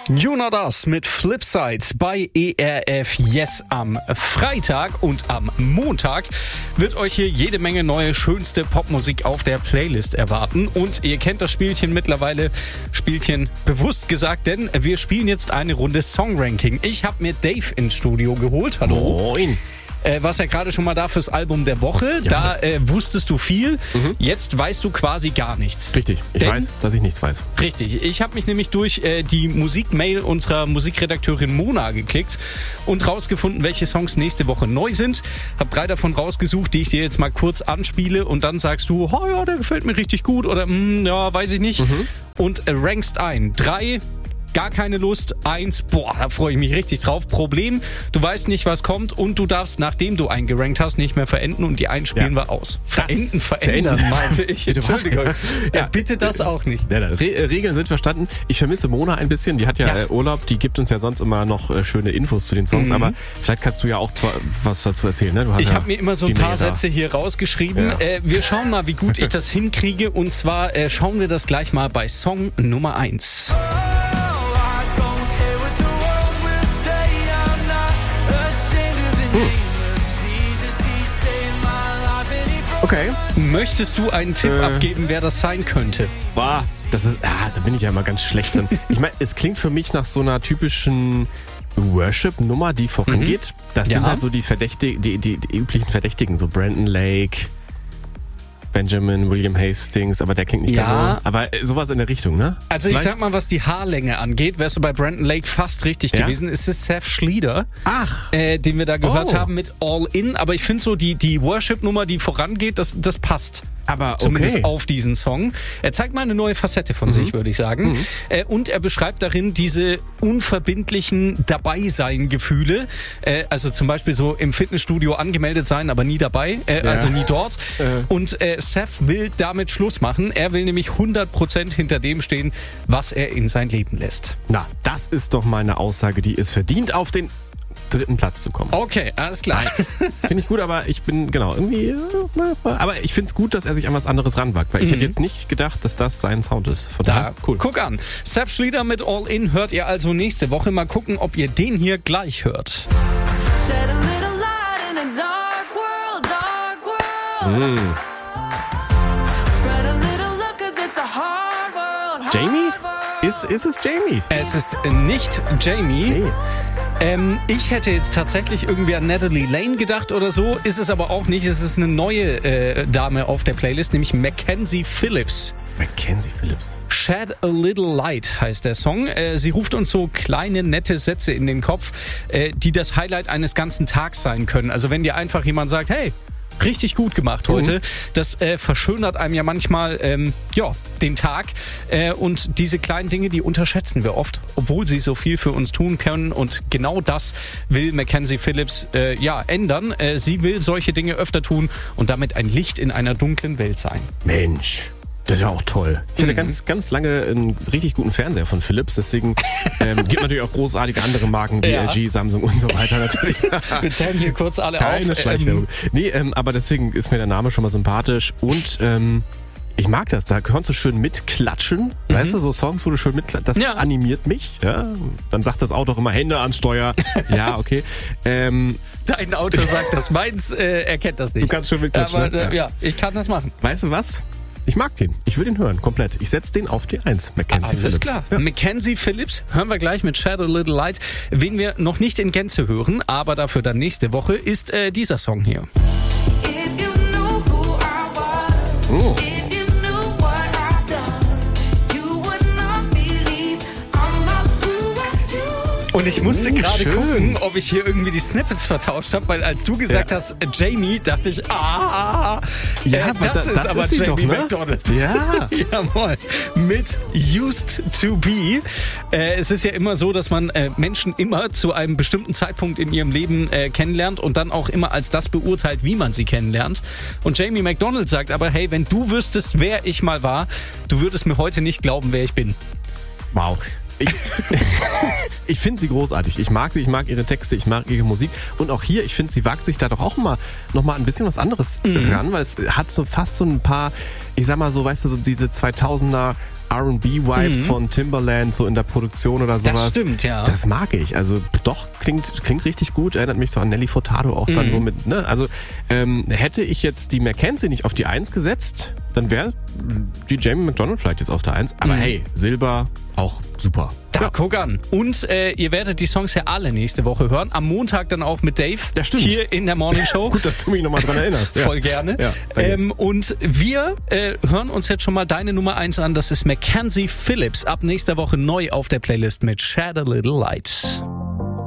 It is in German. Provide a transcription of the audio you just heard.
You Know Das mit Flipside bei ERF Yes am Freitag, und am Montag wird euch hier jede Menge neue, schönste Popmusik auf der Playlist erwarten. Und ihr kennt das Spielchen mittlerweile, Spielchen bewusst gesagt, denn wir spielen jetzt eine Runde Songranking. Ich habe mir Dave ins Studio geholt. Hallo. Moin. Warst ja gerade schon mal da fürs Album der Woche. Ja. Da wusstest du viel. Jetzt weißt du quasi gar nichts. Richtig. Ich weiß, dass ich nichts weiß. Richtig. Ich habe mich nämlich durch die Musikmail unserer Musikredakteurin Mona geklickt und rausgefunden, welche Songs nächste Woche neu sind. Hab 3 davon rausgesucht, die ich dir jetzt mal kurz anspiele, und dann sagst du, oh ja, der gefällt mir richtig gut, oder ja, weiß ich nicht. Und rankst ein. 3, gar keine Lust. 1, boah, da freue ich mich richtig drauf. Problem, du weißt nicht, was kommt, und du darfst, nachdem du eingerankt hast, nicht mehr verenden, und die einspielen wir aus. Verändern, meinte ich. Entschuldigung. Ja, bitte das auch nicht. Ja, Regeln sind verstanden. Ich vermisse Mona ein bisschen. Die hat ja Urlaub. Die gibt uns ja sonst immer noch schöne Infos zu den Songs. Aber vielleicht kannst du ja auch was dazu erzählen. Ne? Ich habe mir immer so ein paar Sätze hier rausgeschrieben. Ja. Wir schauen mal, wie gut ich das hinkriege. Und zwar schauen wir das gleich mal bei Song Nummer 1. Okay. Möchtest du einen Tipp abgeben, wer das sein könnte? Boah, da bin ich ja mal ganz schlecht drin. Ich meine, es klingt für mich nach so einer typischen Worship-Nummer, die vorangeht. Das sind halt so die üblichen Verdächtigen, so Brandon Lake, Benjamin William Hastings, aber der klingt nicht ganz so. Aber sowas in der Richtung, ne? Also vielleicht? Ich sag mal, was die Haarlänge angeht, wärst du bei Brandon Lake fast richtig gewesen. Es ist Seth Schlieder, den wir da gehört haben mit All In. Aber ich finde so, die Worship-Nummer, die vorangeht, das passt. Aber zumindest auf diesen Song. Er zeigt mal eine neue Facette von sich, würde ich sagen. Und er beschreibt darin diese unverbindlichen Dabeisein-Gefühle. Also zum Beispiel so im Fitnessstudio angemeldet sein, aber nie dabei. Also nie dort. Und Seth will damit Schluss machen. Er will nämlich 100% hinter dem stehen, was er in sein Leben lässt. Na, das ist doch mal eine Aussage, die es verdient, auf den 3. Platz zu kommen. Okay, alles klar. Finde ich gut, aber ich bin, irgendwie... Aber ich finde es gut, dass er sich an was anderes ranwagt, weil ich hätte jetzt nicht gedacht, dass das sein Sound ist. Von daher, cool. Guck an. Seth Schlieder mit All In hört ihr also nächste Woche. Mal gucken, ob ihr den hier gleich hört. Jamie? Ist es Jamie? Es ist nicht Jamie. Ich hätte jetzt tatsächlich irgendwie an Natalie Lane gedacht oder so, ist es aber auch nicht. Es ist eine neue Dame auf der Playlist, nämlich Mackenzie Phillips. Mackenzie Phillips. Shed a Little Light heißt der Song. Sie ruft uns so kleine, nette Sätze in den Kopf, die das Highlight eines ganzen Tags sein können. Also wenn dir einfach jemand sagt, hey, richtig gut gemacht heute. Das verschönert einem ja manchmal den Tag. Und diese kleinen Dinge, die unterschätzen wir oft, obwohl sie so viel für uns tun können. Und genau das will Mackenzie Phillips ändern. Sie will solche Dinge öfter tun und damit ein Licht in einer dunklen Welt sein. Mensch. Das ist ja auch toll. Ich hatte ganz, ganz lange einen richtig guten Fernseher von Philips, deswegen gibt natürlich auch großartige andere Marken wie LG, Samsung und so weiter natürlich. Wir zählen hier kurz alle Keine auf. Schleichwerbung. Aber deswegen ist mir der Name schon mal sympathisch, und ich mag das, da kannst du schön mitklatschen, weißt du, so Songs, wo du schön mitklatschen, das animiert mich, dann sagt das Auto auch immer Hände ans Steuer, okay. Dein Auto sagt das, meins erkennt das nicht. Du kannst schön mitklatschen. Aber ich kann das machen. Weißt du was? Ich mag den. Ich will den hören, komplett. Ich setze den auf die 1. Mackenzie Phillips. Alles klar. Ja. Mackenzie Phillips hören wir gleich mit Shed a Little Light. Wen wir noch nicht in Gänze hören, aber dafür dann nächste Woche, ist dieser Song hier. Und ich musste gerade gucken, ob ich hier irgendwie die Snippets vertauscht habe, weil als du gesagt hast, Jamie, dachte ich, das ist aber Jamie doch, ne? McDonald. Ja. Jawohl. Mit Used to Be. Es ist ja immer so, dass man Menschen immer zu einem bestimmten Zeitpunkt in ihrem Leben kennenlernt und dann auch immer als das beurteilt, wie man sie kennenlernt. Und Jamie McDonald sagt aber, hey, wenn du wüsstest, wer ich mal war, du würdest mir heute nicht glauben, wer ich bin. Wow. Ich finde sie großartig. Ich mag sie, ich mag ihre Texte, ich mag ihre Musik. Und auch hier, ich finde, sie wagt sich da doch auch noch mal ein bisschen was anderes ran, weil es hat so fast so ein paar, ich sag mal so, weißt du, so diese 2000er R&B-Vibes von Timbaland so in der Produktion oder sowas. Das stimmt, ja. Das mag ich. Also doch, klingt richtig gut. Erinnert mich so an Nelly Furtado auch dann so mit, ne? Also hätte ich jetzt die Mackenzie nicht auf die 1 gesetzt, dann wäre die Jamie McDonald vielleicht jetzt auf der 1. Aber hey, Silber auch super. Da, guck an. Und ihr werdet die Songs ja alle nächste Woche hören. Am Montag dann auch mit Dave. Das stimmt. Hier in der Morning Show. Gut, dass du mich nochmal dran erinnerst. Ja. Voll gerne. Ja, und wir hören uns jetzt schon mal deine Nummer 1 an. Das ist Mackenzie Phillips. Ab nächster Woche neu auf der Playlist mit Shed a Little Light.